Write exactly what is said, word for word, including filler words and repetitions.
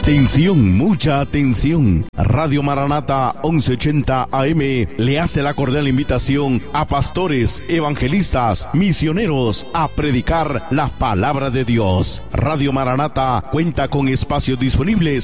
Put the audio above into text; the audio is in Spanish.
Atención, mucha atención. Radio Maranata once ochenta A M le hace la cordial invitación a pastores, evangelistas, misioneros a predicar la palabra de Dios. Radio Maranata cuenta con espacios disponibles